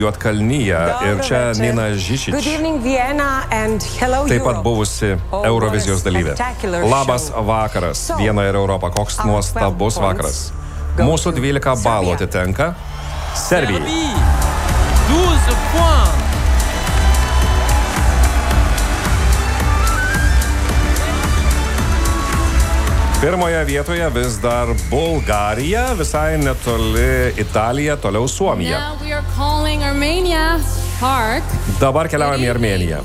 Juodkalnyje ir čia Nina Žižič, taip pat buvusi Eurovizijos dalyvė. Labas vakaras, Viena ir Europa, koks nuostabus vakaras. Mūsų 12 balų atitenka Serbijai. 12 points. Pirmoje vietoje vis dar Bulgarija, visai netoli Italija, toliau Suomija. Dabar keliaujame į Armėniją.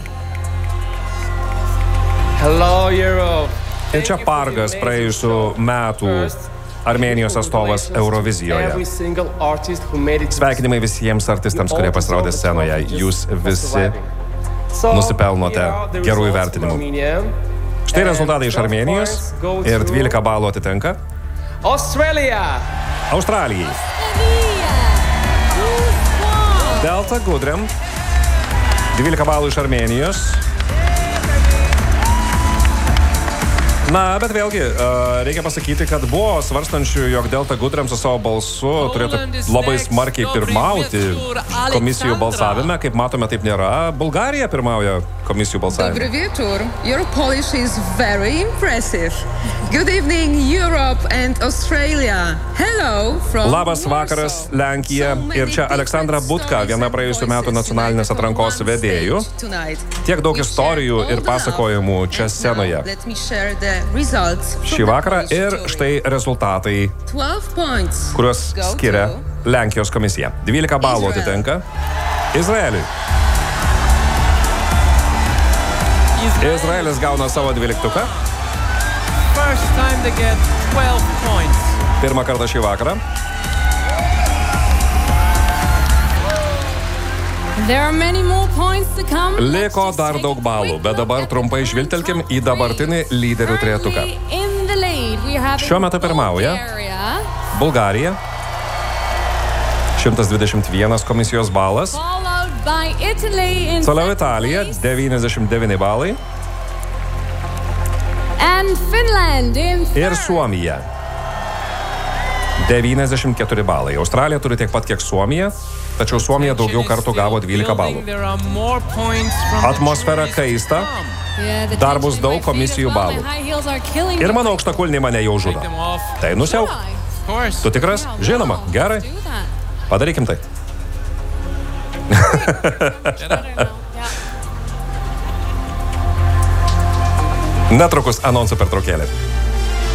Hello, Europe. Ir čia Pargas, praėjusių metų Armėnijos atstovas Eurovizijoje. Sveikinimai visiems artistams, kurie pasirodė scenoje. Jūs visi nusipelnote gerų įvertinimų. Štai rezultatai iš Armėnijos ir 12 balų atitenka Australijai. Delta Goodrem, 12 balų iš Armėnijos. Na, bet vėlgi, reikia pasakyti, kad buvo svarstančių, jog Delta Goodrem su savo balsu turėtų labai smarkiai pirmauti komisijų balsavime. Kaip matome, taip nėra. Bulgarija pirmauja komisijų balsavime. Dobry wieczór. Your Polish is very impressive. Good evening, Europe and Australia. Hello from Labas vakaras, Lenkija. Ir čia Aleksandra Budka, viena praėjusių metų nacionalinės atrankos vedėjų. Tiek daug istorijų ir pasakojimų čia scenoje šį vakarą ir štai rezultatai, kuriuos skiria Lenkijos komisija. 12 balų atitenka Izraeliui. Izraelis gauna savo 12-tuką. Pirmą kartą šį vakarą. Liko dar daug balų, bet dabar trumpai žvilgtelkim į dabartinį lyderių trejetuką. Šiuo metu pirmauja Bulgarija, 121 komisijos balas. Toliau Italija, 99 balai. Ir Suomija, 94 balai. Australija turi tiek pat kiek Suomija, tačiau Suomija daugiau kartų gavo 12 balų. Atmosfera kaista, dar bus daug komisijų balų. Ir mano aukštakulniai mane jau žudo. Tai nusiauk. Tu tikras? Žinoma, gerai. Padarykim tai. Netrukus anonsų pertraukėlė.